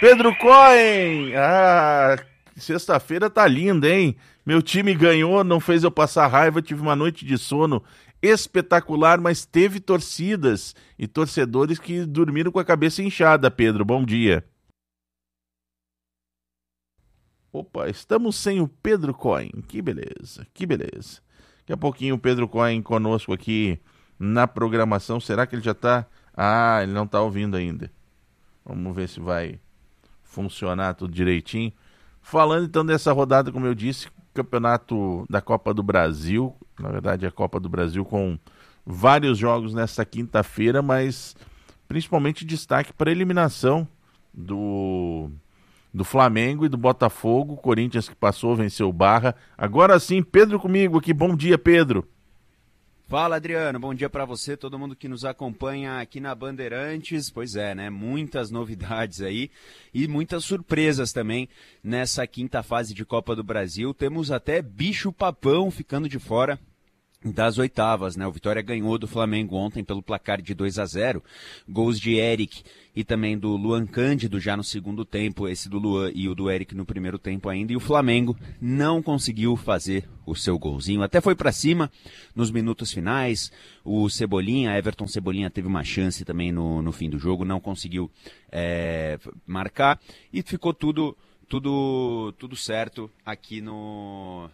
Pedro Cohen! Sexta-feira tá linda, hein? Meu time ganhou, não fez eu passar raiva, tive uma noite de sono espetacular, mas teve torcidas e torcedores que dormiram com a cabeça inchada, Pedro. Bom dia. Opa, estamos sem o Pedro Cohen. Que beleza, que beleza. Daqui a pouquinho o Pedro Cohen conosco aqui na programação. Será que ele já tá... ele não tá ouvindo ainda. Vamos ver se vai funcionar tudo direitinho. Falando então dessa rodada, como eu disse, campeonato da Copa do Brasil, na verdade a Copa do Brasil com vários jogos nesta quinta-feira, mas principalmente destaque para a eliminação do Flamengo e do Botafogo. Corinthians que passou, venceu o Barra. Agora sim, Pedro comigo aqui. Bom dia, Pedro. Fala, Adriano, bom dia para você, todo mundo que nos acompanha aqui na Bandeirantes. Pois é, né, muitas novidades aí e muitas surpresas também nessa quinta fase de Copa do Brasil. Temos até bicho-papão ficando de fora das oitavas, né? O Vitória ganhou do Flamengo ontem pelo placar de 2-0, gols de Eric e também do Luan Cândido já no segundo tempo, esse do Luan e o do Eric no primeiro tempo ainda, e o Flamengo não conseguiu fazer o seu golzinho, até foi para cima nos minutos finais, o Cebolinha, Everton Cebolinha teve uma chance também no fim do jogo, não conseguiu marcar, e ficou tudo certo aqui no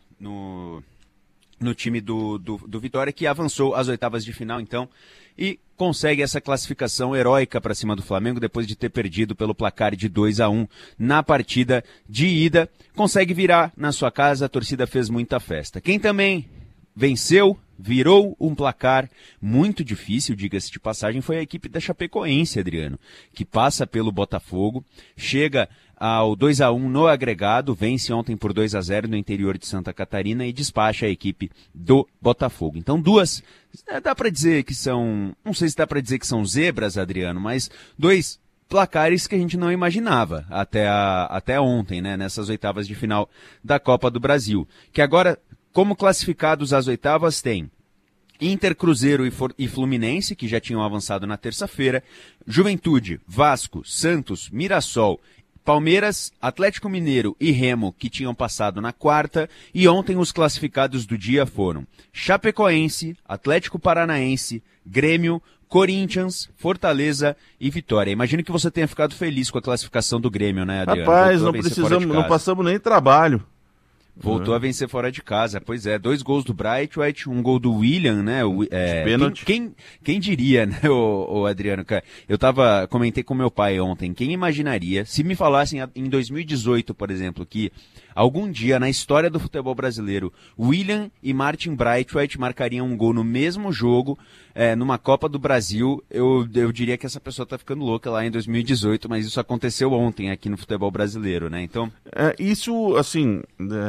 time do Vitória, que avançou às oitavas de final, então, e consegue essa classificação heróica para cima do Flamengo, depois de ter perdido pelo placar de 2-1 na partida de ida. Consegue virar na sua casa, a torcida fez muita festa. Quem também venceu, virou um placar muito difícil, diga-se de passagem, foi a equipe da Chapecoense, Adriano, que passa pelo Botafogo, chega ao 2-1 no agregado, vence ontem por 2-0 no interior de Santa Catarina e despacha a equipe do Botafogo. Então dá para dizer que são, não sei se dá para dizer que são zebras, Adriano, mas dois placares que a gente não imaginava até ontem, né, nessas oitavas de final da Copa do Brasil. Que agora, como classificados às oitavas, tem Inter, Cruzeiro e Fluminense, que já tinham avançado na terça-feira, Juventude, Vasco, Santos, Mirassol, Palmeiras, Atlético Mineiro e Remo, que tinham passado na quarta, e ontem os classificados do dia foram Chapecoense, Atlético Paranaense, Grêmio, Corinthians, Fortaleza e Vitória. Imagino que você tenha ficado feliz com a classificação do Grêmio, né, Adriano? Rapaz, não passamos nem trabalho. Voltou a vencer fora de casa, pois é, 2 gols do Braithwaite, um gol do William, né? Quem diria, né, o Adriano? Eu comentei com meu pai ontem, quem imaginaria, se me falassem em 2018, por exemplo, que algum dia na história do futebol brasileiro, William e Martin Braithwaite marcariam um gol no mesmo jogo, numa Copa do Brasil, eu diria que essa pessoa tá ficando louca lá em 2018, mas isso aconteceu ontem aqui no futebol brasileiro, né? Então... isso, assim...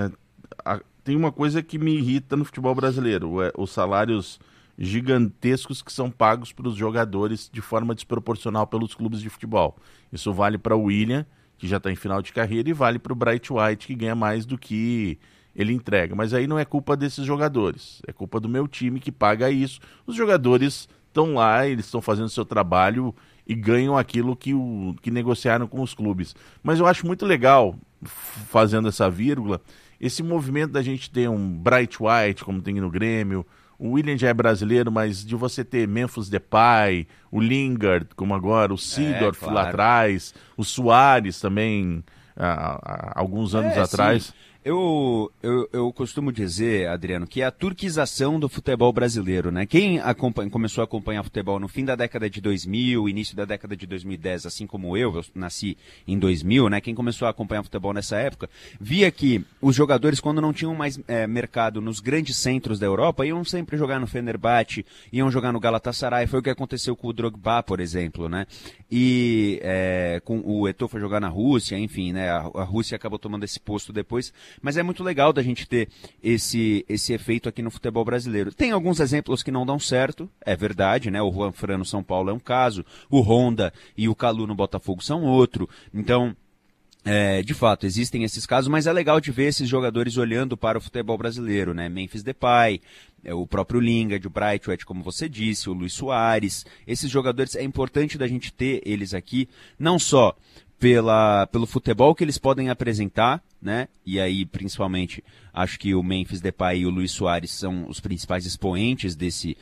tem uma coisa que me irrita no futebol brasileiro, os salários gigantescos que são pagos para os jogadores de forma desproporcional pelos clubes de futebol. Isso vale para o William, que já está em final de carreira, e vale para o Braithwaite, que ganha mais do que ele entrega. Mas aí não é culpa desses jogadores, é culpa do meu time que paga isso. Os jogadores estão lá, eles estão fazendo seu trabalho e ganham aquilo que negociaram com os clubes. Mas eu acho muito legal, fazendo essa vírgula, esse movimento da gente ter um Braithwaite, como tem no Grêmio, o William já é brasileiro, mas de você ter Memphis Depay, o Lingard, como agora, o Seedorf claro. Lá atrás, o Soares também, há alguns anos atrás... Sim. Eu costumo dizer, Adriano, que é a turquização do futebol brasileiro, né? Quem começou a acompanhar futebol no fim da década de 2000, início da década de 2010, assim como eu nasci em 2000, né? Quem começou a acompanhar futebol nessa época, via que os jogadores, quando não tinham mais mercado nos grandes centros da Europa, iam sempre jogar no Fenerbahçe, iam jogar no Galatasaray. Foi o que aconteceu com o Drogba, por exemplo, né? E com o Eto'o foi jogar na Rússia, enfim, né? A Rússia acabou tomando esse posto depois. Mas é muito legal da gente ter esse efeito aqui no futebol brasileiro. Tem alguns exemplos que não dão certo, é verdade, né? O Juan Fran no São Paulo é um caso, o Honda e o Calu no Botafogo são outro. Então, de fato, existem esses casos, mas é legal de ver esses jogadores olhando para o futebol brasileiro, né? Memphis Depay, o próprio Lingard, o Braithwaite, como você disse, o Luis Soares. Esses jogadores, é importante da gente ter eles aqui, não só pelo futebol que eles podem apresentar, né? E aí, principalmente, acho que o Memphis Depay e o Luis Soares são os principais expoentes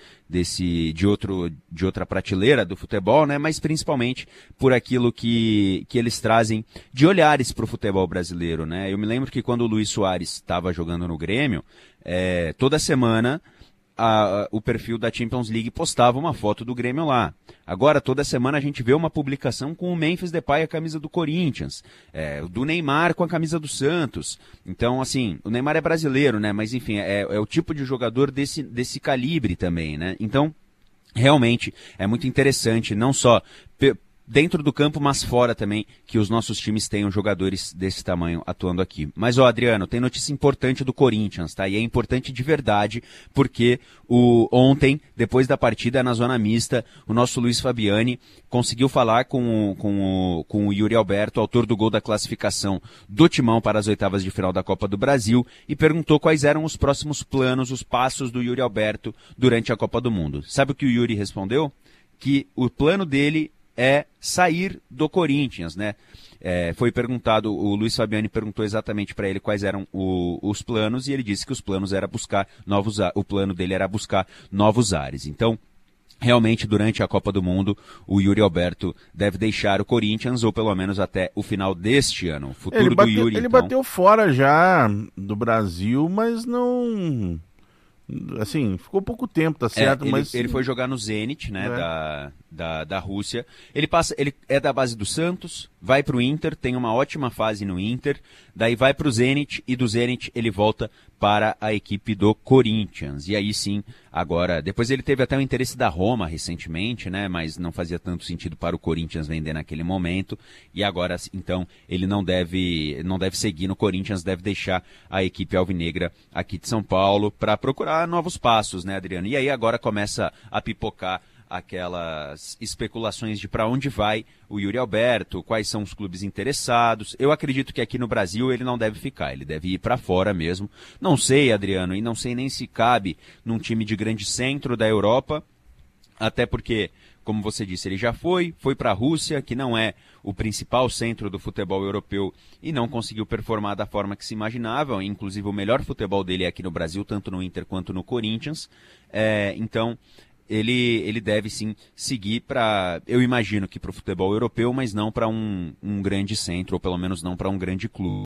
de outra prateleira do futebol, né? Mas principalmente por aquilo que eles trazem de olhares para o futebol brasileiro, né? Eu me lembro que quando o Luis Soares estava jogando no Grêmio, toda semana o perfil da Champions League postava uma foto do Grêmio lá. Agora, toda semana a gente vê uma publicação com o Memphis Depay a camisa do Corinthians, do Neymar com a camisa do Santos. Então, assim, o Neymar é brasileiro, né? Mas, enfim, é o tipo de jogador desse calibre também, né? Então, realmente, é muito interessante, não só dentro do campo, mas fora também, que os nossos times tenham jogadores desse tamanho atuando aqui. Mas, Adriano, tem notícia importante do Corinthians, tá? E é importante de verdade, porque ontem, depois da partida na zona mista, o nosso Luiz Fabiani conseguiu falar com o Yuri Alberto, autor do gol da classificação do Timão para as oitavas de final da Copa do Brasil, e perguntou quais eram os próximos planos, os passos do Yuri Alberto durante a Copa do Mundo. Sabe o que o Yuri respondeu? Que o plano dele é sair do Corinthians, né? Foi perguntado, o Luiz Fabiani perguntou exatamente para ele quais eram os planos, e ele disse que os planos era buscar o plano dele era buscar novos ares. Então, realmente, durante a Copa do Mundo, o Yuri Alberto deve deixar o Corinthians, ou pelo menos até o final deste ano. O futuro do Yuri, ele bateu fora já do Brasil, mas não... Assim, ficou pouco tempo, tá certo? Mas ele foi jogar no Zenit, né, da Rússia. Ele é da base do Santos, vai pro Inter, tem uma ótima fase no Inter, daí vai pro Zenit, e do Zenit ele volta para a equipe do Corinthians. E aí sim, agora, depois ele teve até o interesse da Roma recentemente, né, mas não fazia tanto sentido para o Corinthians vender naquele momento, e agora, então, ele não deve seguir no Corinthians, deve deixar a equipe alvinegra aqui de São Paulo para procurar novos passos, né, Adriano? E aí agora começa a pipocar aquelas especulações de para onde vai o Yuri Alberto, quais são os clubes interessados. Eu acredito que aqui no Brasil ele não deve ficar, ele deve ir para fora mesmo. Não sei, Adriano, e não sei nem se cabe num time de grande centro da Europa, até porque, como você disse, ele já foi para a Rússia, que não é o principal centro do futebol europeu, e não conseguiu performar da forma que se imaginava. Inclusive o melhor futebol dele é aqui no Brasil, tanto no Inter quanto no Corinthians. Então, ele deve sim seguir eu imagino que para o futebol europeu, mas não para um grande centro, ou pelo menos não para um grande clube.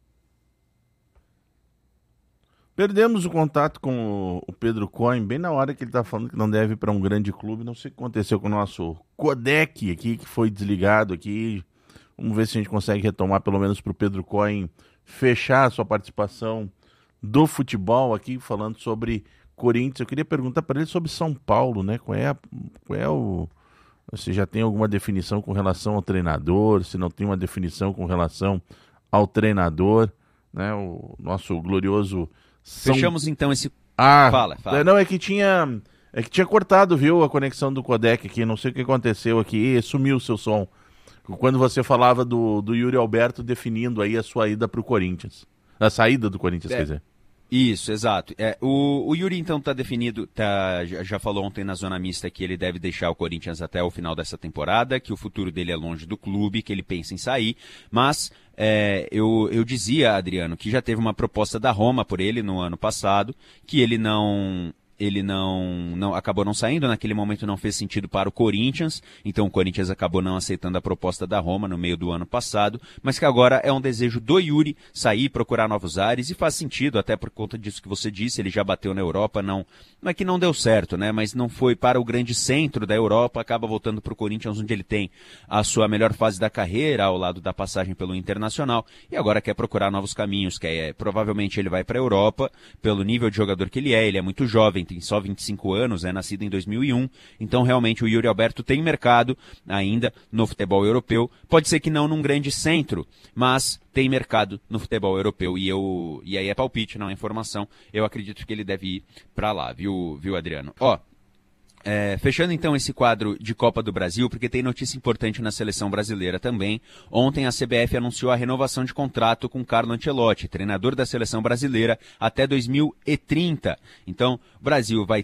Perdemos o contato com o Pedro Cohen bem na hora que ele está falando que não deve ir para um grande clube. Não sei o que aconteceu com o nosso codec aqui, que foi desligado aqui. Vamos ver se a gente consegue retomar, pelo menos para o Pedro Cohen fechar a sua participação do futebol aqui, falando sobre Corinthians. Eu queria perguntar para ele sobre São Paulo, né? Você já tem alguma definição com relação ao treinador? Se não tem uma definição com relação ao treinador, né? O nosso glorioso Fechamos então esse... Fala. Não, é que tinha cortado, viu, a conexão do codec aqui. Não sei o que aconteceu aqui. Sumiu o seu som. Quando você falava do Yuri Alberto definindo aí a sua ida para o Corinthians. A saída do Corinthians, quer dizer. Isso, exato. O Yuri, então, está definido, já falou ontem na zona mista que ele deve deixar o Corinthians até o final dessa temporada, que o futuro dele é longe do clube, que ele pensa em sair, mas eu dizia, Adriano, que já teve uma proposta da Roma por ele no ano passado, que ele não acabou não saindo, naquele momento não fez sentido para o Corinthians, então o Corinthians acabou não aceitando a proposta da Roma no meio do ano passado, mas que agora é um desejo do Yuri sair, procurar novos ares, e faz sentido, até por conta disso que você disse, ele já bateu na Europa, não é que não deu certo, né, mas não foi para o grande centro da Europa, acaba voltando para o Corinthians, onde ele tem a sua melhor fase da carreira, ao lado da passagem pelo Internacional, e agora quer procurar novos caminhos, provavelmente ele vai para a Europa, pelo nível de jogador que ele é muito jovem, tem só 25 anos, é nascido em 2001, então realmente o Yuri Alberto tem mercado ainda no futebol europeu, pode ser que não num grande centro, mas tem mercado no futebol europeu, e aí é palpite, não é informação, eu acredito que ele deve ir para lá, viu Adriano? Fechando então esse quadro de Copa do Brasil, porque tem notícia importante na seleção brasileira também. Ontem a CBF anunciou a renovação de contrato com Carlo Ancelotti, treinador da seleção brasileira, até 2030. Então, o Brasil vai ter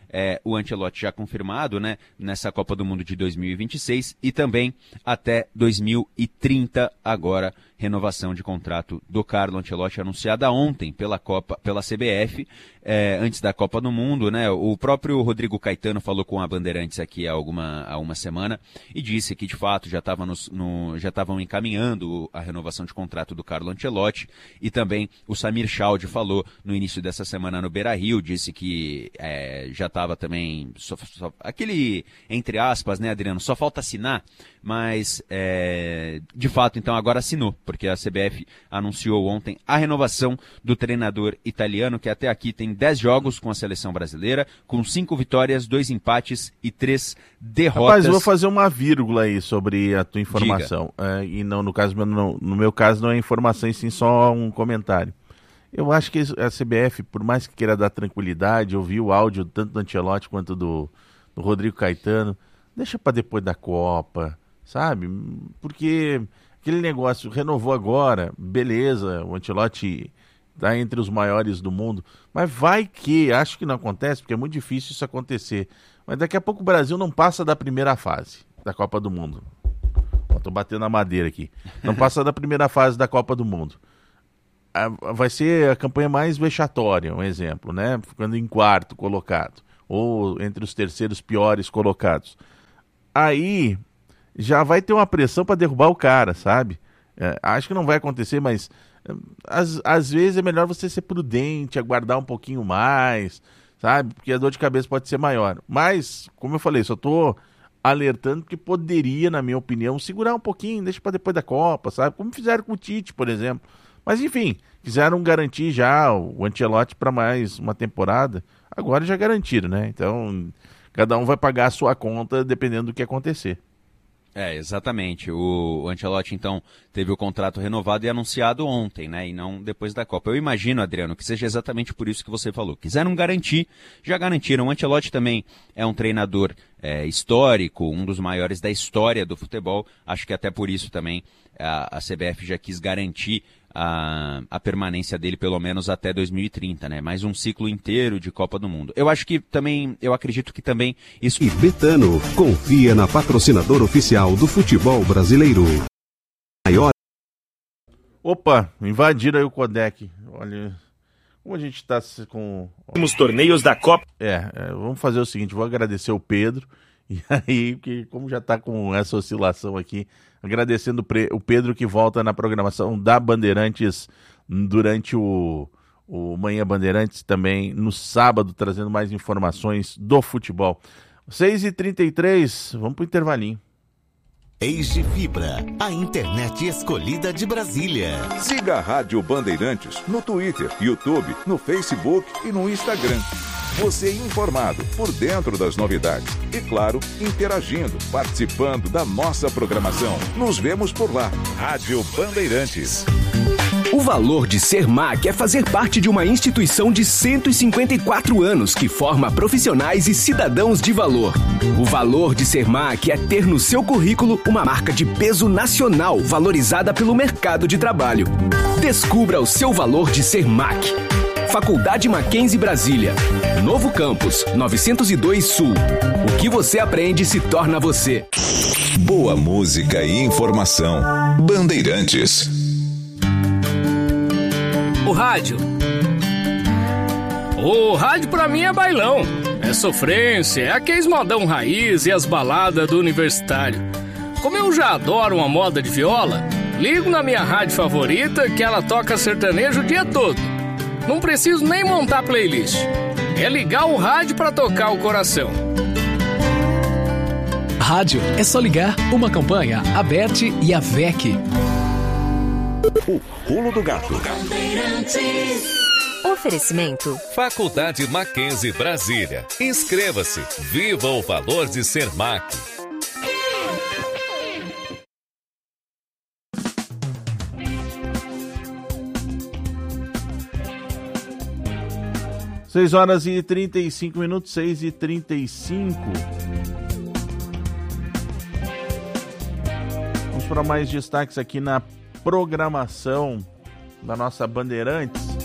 o Ancelotti já confirmado, né, nessa Copa do Mundo de 2026 e também até 2030 agora, renovação de contrato do Carlo Ancelotti anunciada ontem pela CBF, antes da Copa do Mundo, né? O próprio Rodrigo Caetano falou com a Bandeirantes aqui há uma semana e disse que de fato já estavam encaminhando a renovação de contrato do Carlo Ancelotti, e também o Samir Chaldi falou no início dessa semana no Beira-Rio, disse que já estava também, aquele, entre aspas, né, Adriano, só falta assinar, mas de fato então agora assinou, porque a CBF anunciou ontem a renovação do treinador italiano, que até aqui tem 10 jogos com a seleção brasileira, com 5 vitórias, 2 empates e 3 derrotas. Rapaz, eu vou fazer uma vírgula aí sobre a tua informação. E não, no meu caso não é informação, e sim só um comentário. Eu acho que a CBF, por mais que queira dar tranquilidade, eu vi o áudio tanto do Ancelotti quanto do Rodrigo Caetano, deixa para depois da Copa, sabe? Porque aquele negócio renovou agora, beleza, o Ancelotti está entre os maiores do mundo, mas vai que, acho que não acontece, porque é muito difícil isso acontecer, mas daqui a pouco o Brasil não passa da primeira fase da Copa do Mundo. Estou batendo a madeira aqui. Não passa da primeira fase da Copa do Mundo. Vai ser a campanha mais vexatória, um exemplo, né? Ficando em quarto colocado, ou entre os terceiros piores colocados. Aí já vai ter uma pressão para derrubar o cara, sabe? Acho que não vai acontecer, mas às vezes é melhor você ser prudente, aguardar um pouquinho mais, sabe? Porque a dor de cabeça pode ser maior. Mas, como eu falei, só estou alertando que poderia, na minha opinião, segurar um pouquinho, deixa para depois da Copa, sabe? Como fizeram com o Tite, por exemplo. Mas, enfim, quiseram garantir já o Ancelotti para mais uma temporada. Agora já garantiram, né? Então, cada um vai pagar a sua conta dependendo do que acontecer. Exatamente. O Ancelotti, então, teve o contrato renovado e anunciado ontem, né? E não depois da Copa. Eu imagino, Adriano, que seja exatamente por isso que você falou. Quiseram garantir, já garantiram. O Ancelotti também é um treinador histórico, um dos maiores da história do futebol. Acho que até por isso também a CBF já quis garantir a permanência dele pelo menos até 2030, né? Mais um ciclo inteiro de Copa do Mundo. Eu acredito que também isso... E Betano, confia na patrocinadora oficial do futebol brasileiro. Opa, invadiram aí o Codec. Olha, como a gente tá com... Os torneios da Copa... vamos fazer o seguinte, vou agradecer o Pedro, e aí, que como já tá com essa oscilação aqui, agradecendo o Pedro, que volta na programação da Bandeirantes durante o Manhã Bandeirantes, também no sábado, trazendo mais informações do futebol. 6h33, vamos pro intervalinho. Eiji Fibra, a internet escolhida de Brasília. Siga a Rádio Bandeirantes no Twitter, YouTube, no Facebook e no Instagram. Você informado, por dentro das novidades. E claro, interagindo, participando da nossa programação. Nos vemos por lá. Rádio Bandeirantes. O valor de ser MAC é fazer parte de uma instituição de 154 anos que forma profissionais e cidadãos de valor. O valor de ser MAC é ter no seu currículo uma marca de peso nacional valorizada pelo mercado de trabalho. Descubra o seu valor de ser MAC. Faculdade Mackenzie Brasília. Novo campus, 902 Sul. O que você aprende se torna você. Boa música e informação. Bandeirantes. O rádio pra mim é bailão. É sofrência, é aqueles modão raiz e as baladas do universitário. Como eu já adoro uma moda de viola, ligo na minha rádio favorita que ela toca sertanejo o dia todo. Não preciso nem montar playlist. É ligar o rádio pra tocar o coração. Rádio é só ligar. Uma campanha, a BET e a VEC. O Pulo do Gato. Oferecimento. Faculdade Mackenzie Brasília. Inscreva-se. Viva o valor de ser MAC. Seis horas e 35 minutos, 6h35. Vamos para mais destaques aqui na programação da nossa Bandeirantes.